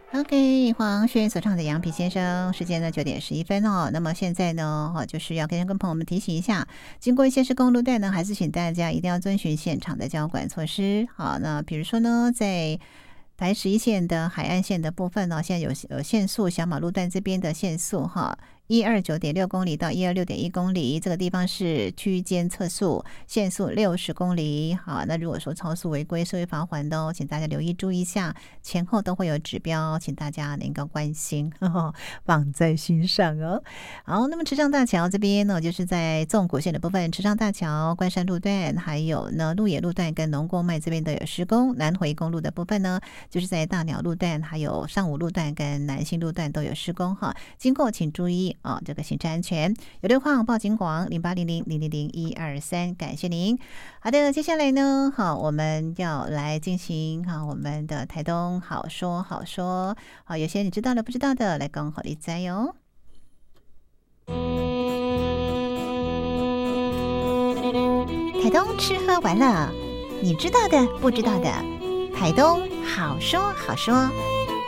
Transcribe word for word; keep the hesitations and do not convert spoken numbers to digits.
OK， 黄轩所唱的羊皮先生，时间呢九点十一分哦。那么现在呢，哈，就是要跟跟朋友们提醒一下，经过一些施工路段呢，还是请大家一定要遵循现场的交管措施。好，那比如说呢，在台十一线的海岸线的部分呢，现在有有限速，小马路段这边的限速哈。一二九点六公里到一二六点一公里，这个地方是区间测速，限速六十公里。好，那如果说超速违规是会罚款的哦，请大家留意注意一下，前后都会有指标，请大家能够关心，呵呵，放在心上哦。好，那么池上大桥这边呢，就是在纵谷线的部分，池上大桥、关山路段，还有呢鹿野路段跟农工脉这边都有施工。南回公路的部分呢，就是在大鸟路段、还有上武路段跟南新路段都有施工哈，经过请注意。哦，这个行车安全，有六况报警广零八零零零零零一二三，感谢您。好的，接下来呢，好，我们要来进行好我们的台东好说好说，好，有些你知道的不知道的，来讲好利在哟。台东吃喝玩乐，你知道的不知道的，台东好说好说。